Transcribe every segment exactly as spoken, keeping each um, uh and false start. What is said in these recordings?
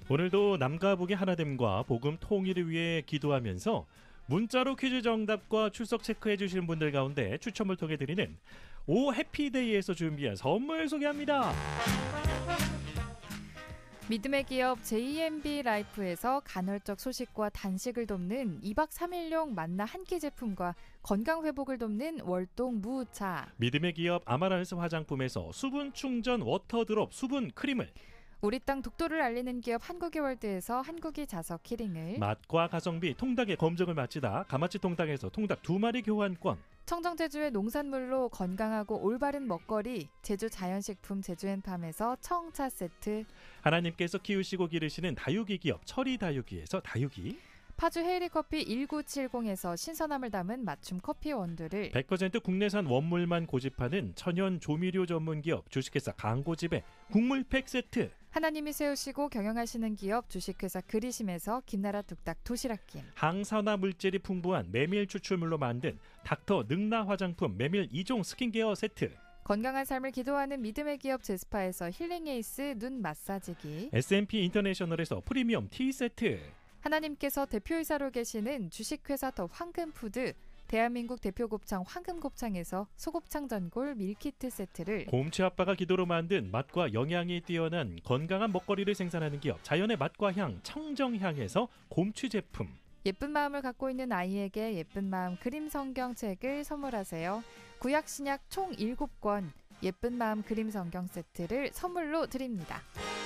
오늘도 남과 북의 하나됨과 복음 통일을 위해 기도하면서 문자로 퀴즈 정답과 출석 체크해 주시는 분들 가운데 추첨을 통해 드리는 오 해피데이에서 준비한 선물 소개합니다. 믿음의 기업 제이엠비 라이프에서 간헐적 소식과 단식을 돕는 이 박 삼 일용 만나 한 끼 제품과 건강 회복을 돕는 월동 무차, 믿음의 기업 아마란스 화장품에서 수분 충전 워터드롭 수분 크림을, 우리 땅 독도를 알리는 기업 한국의 월드에서 한국이 자석 키링을, 맛과 가성비 통닭의 검증을 마치다 가마치 통닭에서 통닭 두 마리 교환권, 청정 제주의 농산물로 건강하고 올바른 먹거리 제주 자연식품 제주앤팜에서 청차 세트, 하나님께서 키우시고 기르시는 다육이 기업 철이 다육이에서 다육이, 파주 헤이리 커피 천구백칠십에서 신선함을 담은 맞춤 커피 원두를, 백 퍼센트 국내산 원물만 고집하는 천연 조미료 전문 기업 주식회사 강고집의 국물팩 세트, 하나님이 세우시고 경영하시는 기업 주식회사 그리심에서 김나라 뚝딱 도시락김, 항산화 물질이 풍부한 메밀 추출물로 만든 닥터 능라 화장품 메밀 이 종 스킨케어 세트, 건강한 삶을 기도하는 믿음의 기업 제스파에서 힐링 에이스 눈 마사지기, 에스엠피 인터내셔널에서 프리미엄 티 세트, 하나님께서 대표이사로 계시는 주식회사 더 황금푸드 대한민국 대표 곱창 황금곱창에서 소곱창 전골 밀키트 세트를, 곰치 아빠가 기도로 만든 맛과 영양이 뛰어난 건강한 먹거리를 생산하는 기업 자연의 맛과 향 청정향에서 곰취 제품, 예쁜 마음을 갖고 있는 아이에게 예쁜 마음 그림 성경 책을 선물하세요. 구약 신약 총 일곱 권 예쁜 마음 그림 성경 세트를 선물로 드립니다.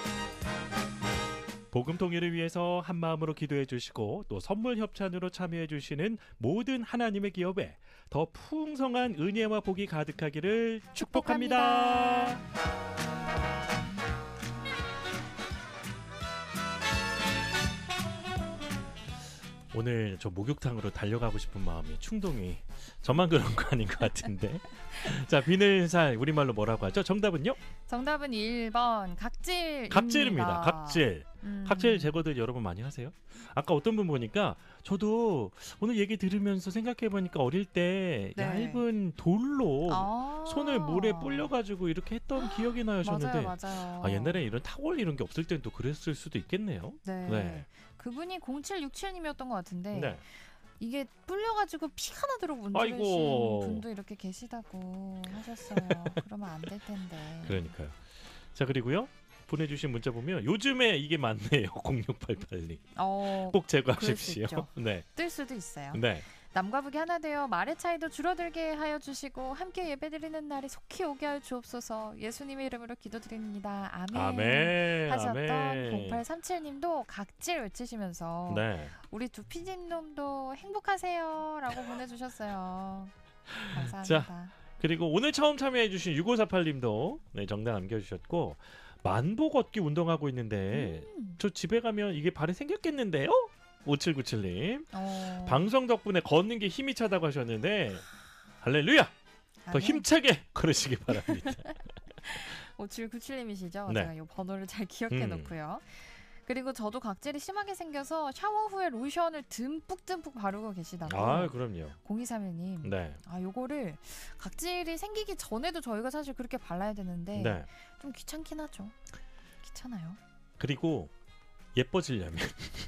복음 통일을 위해서 한 마음으로 기도해 주시고 또 선물 협찬으로 참여해 주시는 모든 하나님의 기업에 더 풍성한 은혜와 복이 가득하기를 축복합니다. 축복합니다. 오늘 저 목욕탕으로 달려가고 싶은 마음이 충동이 저만 그런 거 아닌 것 같은데. 자, 비늘 살 우리말로 뭐라고 하죠? 정답은요? 정답은 일 번 각질입니다. 각질입니다. 각질. 음. 각질 제거들 여러분 많이 하세요? 아까 어떤 분 보니까 저도 오늘 얘기 들으면서 생각해보니까 어릴 때 네. 얇은 돌로 아. 손을 물에 불려가지고 이렇게 했던 기억이 나요. 하셨는데 맞아요, 맞아요. 아, 옛날에 이런 타월 이런 게 없을 때는 또 그랬을 수도 있겠네요. 네. 네. 그분이 공칠육칠님이었던 것 같은데 네. 이게 불려가지고 피가 나도록 문지르신 아이고. 분도 이렇게 계시다고 하셨어요. 그러면 안 될 텐데. 그러니까요. 자, 그리고요. 보내주신 문자 보면 요즘에 이게 많네요. 공육팔팔님. 어, 꼭 제거하십시오. 그럴 수 있죠. 네. 뜰 수도 있어요. 네. 남과 북이 하나 되어 말의 차이도 줄어들게 하여 주시고 함께 예배드리는 날이 속히 오게 하여 주옵소서. 예수님의 이름으로 기도드립니다. 아멘. 아멘. 하셨던 아멘. 공팔삼칠님도 각질 외치시면서 네. 우리 두 피디님도 행복하세요 라고 보내주셨어요. 감사합니다. 자, 그리고 오늘 처음 참여해주신 육오사팔님도 네, 정답 남겨주셨고, 만보 걷기 운동하고 있는데 음. 저 집에 가면 이게 발에 생겼겠는데요? 오칠구칠님. 어... 방송 덕분에 걷는 게 힘이 차다고 하셨는데 할렐루야! 더 힘차게 걸으시기 바랍니다. 오칠구칠님이시죠? 네. 제가 이 번호를 잘 기억해 음. 놓고요. 그리고 저도 각질이 심하게 생겨서 샤워 후에 로션을 듬뿍듬뿍 바르고 계시다고. 아, 그럼요. 공이삼일님. 네. 아, 요거를 각질이 생기기 전에도 저희가 사실 그렇게 발라야 되는데 네. 좀 귀찮긴 하죠. 귀찮아요. 그리고 예뻐지려면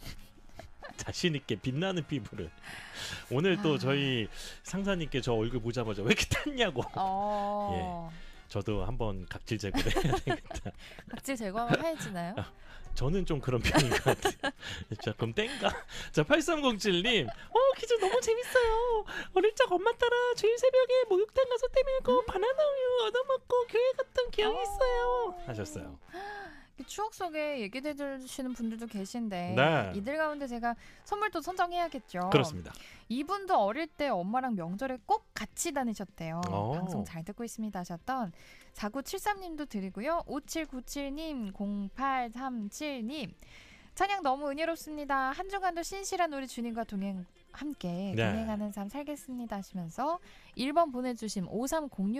자신 있게 빛나는 피부를. 오늘 또 아. 저희 상사님께 저 얼굴 보자마자 왜 이렇게 탔냐고. 어... 예. 저도 한번 각질 제거를 해야 되겠다. 각질 제거하면 하얘지나요? 아, 저는 좀 그런 편인 것 같아요. 자, 그럼 땡가. 자, 팔삼공칠님. 어, 퀴즈 너무 재밌어요. 어릴 적 엄마 따라 주일 새벽에 목욕탕 가서 때밀고 음. 바나나 우유 얻어먹고 교회 갔던 기억이 어. 있어요. 하셨어요. 추억 속에 얘기해 주시는 분들도 계신데 네. 이들 가운데 제가 선물도 선정해야겠죠. 그렇습니다. 이분도 어릴 때 엄마랑 명절에 꼭 같이 다니셨대요. 오. 방송 잘 듣고 있습니다 하셨던 사구칠삼님도 드리고요. 오칠구칠님, 공팔삼칠님 찬양 너무 은혜롭습니다. 한 주간도 신실한 우리 주님과 동행 함께 네. 동행하는 삶 살겠습니다 하시면서 일 번 보내주신 오삼공육